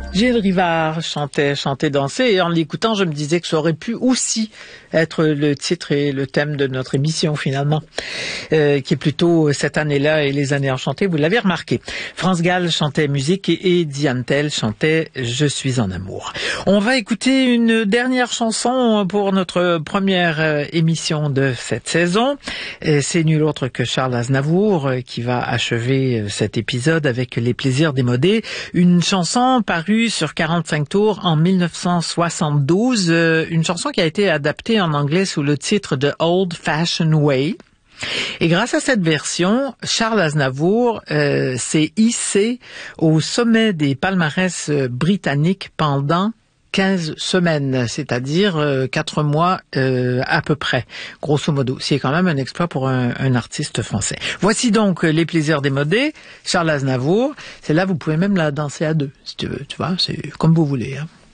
Gilles Rivard chantait, dansait, et en l'écoutant, je me disais que ça aurait pu aussi être le titre et le thème de notre émission, finalement, qui est plutôt cette année-là et les années enchantées, vous l'avez remarqué. France Gall chantait musique et Diane Tell chantait « Je suis en amour ». On va écouter une dernière chanson pour notre première émission de cette saison. C'est nul autre que Charles Aznavour qui va achever cet épisode avec Les plaisirs démodés, une chanson parue sur 45 tours en 1972, une chanson qui a été adaptée en anglais sous le titre de Old Fashioned Way. Et grâce à cette version, Charles Aznavour s'est hissé au sommet des palmarès britanniques pendant 15 semaines, c'est-à-dire 4 mois à peu près, grosso modo. C'est quand même un exploit pour un artiste français. Voici donc Les plaisirs démodés, Charles Aznavour. C'est là, vous pouvez même la danser à deux, si tu veux, tu vois, c'est comme vous voulez, hein.